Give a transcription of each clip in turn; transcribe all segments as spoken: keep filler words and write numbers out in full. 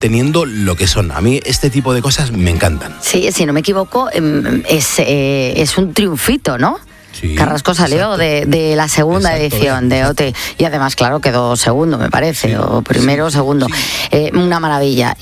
teniendo lo que son. A mí este tipo de cosas me encantan. Sí, si no me equivoco, es, eh, es un triunfito, ¿no? Sí, Carrasco salió de, de la segunda exacto, edición de O T y además, claro, quedó segundo, me parece, sí, o primero o sí, segundo. Sí. Eh, una maravilla.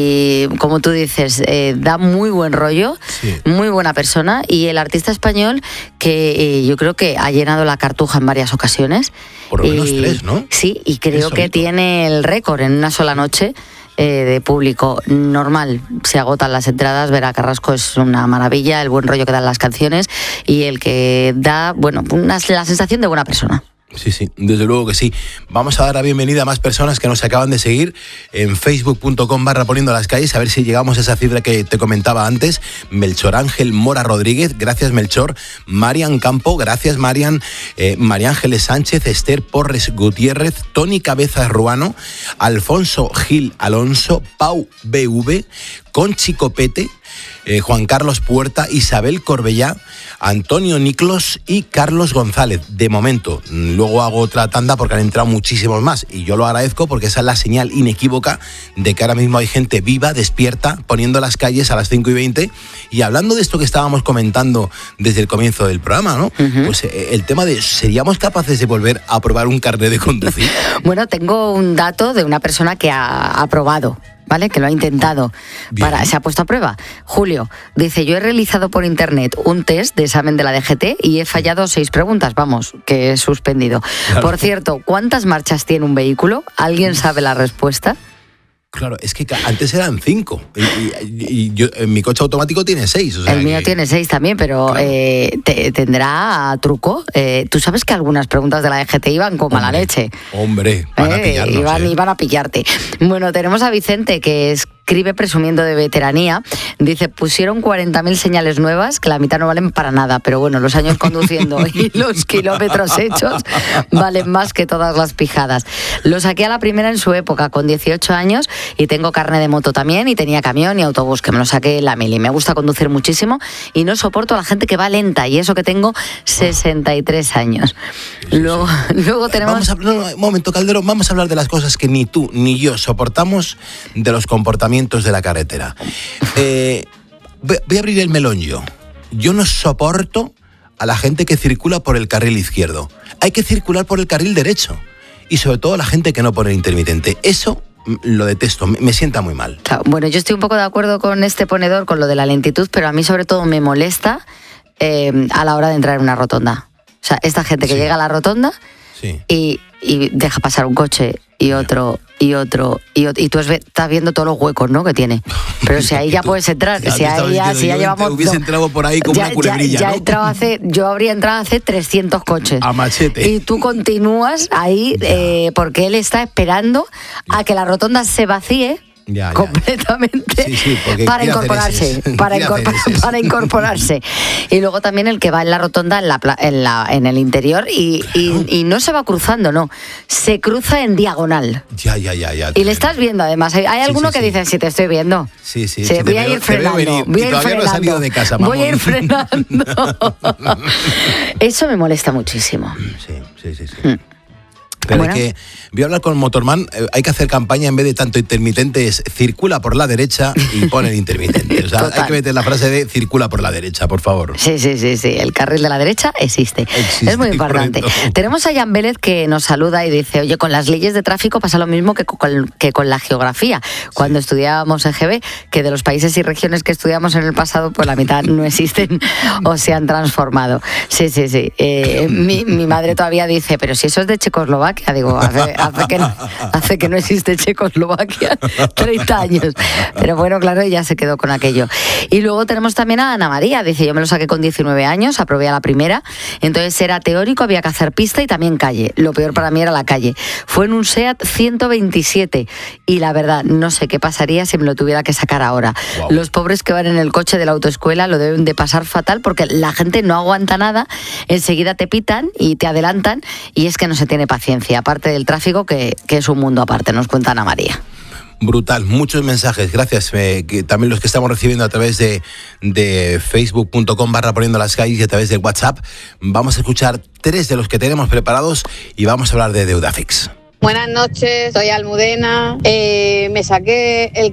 Y como tú dices, eh, da muy buen rollo, sí. muy buena persona, y el artista español que eh, yo creo que ha llenado la Cartuja en varias ocasiones. Por lo menos y, tres, ¿no? Sí, y creo que tiene el récord en una sola noche. Eh, de público normal, se agotan las entradas. Ver a Carrasco es una maravilla, el buen rollo que dan las canciones y el que da, bueno, una, la sensación de buena persona. Sí, sí, desde luego que sí. Vamos a dar la bienvenida a más personas que nos acaban de seguir en facebook punto com barra poniendo las calles, a ver si llegamos a esa cifra que te comentaba antes. Melchor Ángel Mora Rodríguez, gracias Melchor. Marian Campo, gracias Marian. eh, María Ángeles Sánchez, Esther Porres Gutiérrez, Tony Cabezas Ruano, Alfonso Gil Alonso, Pau B V, Conchi Copete, Eh, Juan Carlos Puerta, Isabel Corbellá, Antonio Niclos y Carlos González. De momento, luego hago otra tanda porque han entrado muchísimos más y yo lo agradezco porque esa es la señal inequívoca de que ahora mismo hay gente viva, despierta, poniendo las calles a las cinco y veinte. Y hablando de esto que estábamos comentando desde el comienzo del programa, ¿no? Uh-huh. Pues eh, el tema de ¿seríamos capaces de volver a probar un carnet de conducir? Bueno, tengo un dato de una persona que ha aprobado. ¿Vale? Que lo ha intentado, para, se ha puesto a prueba. Julio dice, yo he realizado por internet un test de examen de la D G T y he fallado seis preguntas, vamos, que he suspendido. Claro. Por cierto, ¿cuántas marchas tiene un vehículo? ¿Alguien sabe la respuesta? Claro, es que antes eran cinco y, y, y yo, mi coche automático tiene seis. O sea, el mío que... tiene seis también, pero claro. eh, te, tendrá truco. Eh, Tú sabes que algunas preguntas de la D G T iban como hombre, a la leche. Hombre, van eh, a pillarnos. Iban, eh. iban a pillarte. Bueno, tenemos a Vicente, que escribe presumiendo de veteranía. Dice, pusieron cuarenta mil señales nuevas, que la mitad no valen para nada, pero bueno, los años conduciendo y los kilómetros hechos valen más que todas las pijadas. Lo saqué a la primera en su época, con dieciocho años, y tengo carne de moto también, y tenía camión y autobús, que me lo saqué en la mili. Me gusta conducir muchísimo y no soporto a la gente que va lenta, y eso que tengo sesenta y tres años. Sí, sí, luego, sí. luego tenemos... Vamos a, no, no, un momento, Calderón, vamos a hablar de las cosas que ni tú ni yo soportamos de los comportamientos de la carretera. Eh, voy a abrir el melón yo. Yo no soporto a la gente que circula por el carril izquierdo. Hay que circular por el carril derecho. Y sobre todo la gente que no pone intermitente. Eso lo detesto, me, me sienta muy mal. Claro, bueno, yo estoy un poco de acuerdo con este ponedor, con lo de la lentitud, pero a mí sobre todo me molesta eh, a la hora de entrar en una rotonda. O sea, esta gente que sí. llega a la rotonda sí. y, y deja pasar un coche y otro, y otro, y otro, y tú estás viendo todos los huecos, ¿no?, que tiene. Pero si ahí ya puedes entrar, ya, si ahí ya, si ya llevamos... Hubiese entrado por ahí como ya, una culebrilla, ya, ¿no? ya entrado hace, yo habría entrado hace trescientos coches. A machete. Y tú continúas ahí eh, porque él está esperando ya. a que la rotonda se vacíe. Ya, ya. completamente sí, sí, para incorporarse para, incorpor para incorporarse y luego también el que va en la rotonda en la, en, la, en el interior y, claro. y, y no se va cruzando, no, se cruza en diagonal. Ya, ya, ya, ya. Y le estás viendo además. Hay, hay sí, alguno sí, que sí. dice, sí, te estoy viendo. Sí, sí. sí, sí voy a ir frenando. Voy a ir frenando. No he salido de casa, voy a ir frenando. Eso me molesta muchísimo. Sí, sí, sí. sí. Mm. Pero bueno. hay que, voy a hablar con Motorman, eh, hay que hacer campaña en vez de tanto intermitentes, circula por la derecha y pone el intermitente. O sea, total. Hay que meter la frase de circula por la derecha, por favor. Sí, sí, sí, sí. El carril de la derecha existe. existe es muy importante. Correcto. Tenemos a Jan Vélez que nos saluda y dice, oye, con las leyes de tráfico pasa lo mismo que con, que con la geografía. Cuando sí. estudiábamos en G B, que de los países y regiones que estudiamos en el pasado, pues la mitad no existen o se han transformado. Sí, sí, sí. Eh, mi, mi madre todavía dice, pero si eso es de Checoslovaquia, digo, hace, hace, que, no, hace que no existe Checoslovaquia, treinta años. Pero bueno, claro, ella se quedó con aquello. Y luego tenemos también a Ana María, dice, yo me lo saqué con diecinueve años, aprobé a la primera, entonces era teórico, había que hacer pista y también calle. Lo peor para mí era la calle. Fue en un SEAT ciento veintisiete y la verdad, no sé qué pasaría si me lo tuviera que sacar ahora. Wow. Los pobres que van en el coche de la autoescuela lo deben de pasar fatal porque la gente no aguanta nada, enseguida te pitan y te adelantan y es que no se tiene paciencia. Aparte del tráfico, que, que es un mundo aparte, nos cuenta Ana María. Brutal, muchos mensajes, gracias, eh, que también los que estamos recibiendo a través de, de facebook punto com barra poniendo las calles y a través de WhatsApp. Vamos a escuchar tres de los que tenemos preparados y vamos a hablar de Deudafix. Buenas noches, soy Almudena, eh, me saqué el